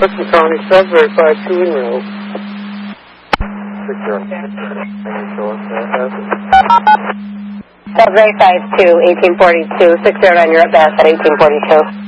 Hudson County, Sudbury 52 in row. 609. Sudbury 52, 1842. 609, you're at Bass at 1842.